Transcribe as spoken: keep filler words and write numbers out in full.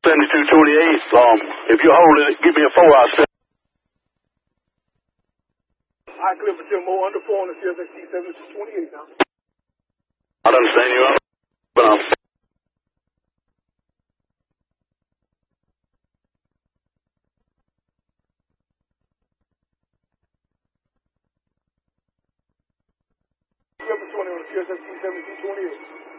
seventy-two twenty-eight. Um, if you hold it, give me a four. I'll send. I clear for Jim Moore under four on the C S X T seventy-two twenty-eight now. I understand you, but I'm. Clear for twenty on the C S X T seventy-two twenty-eight.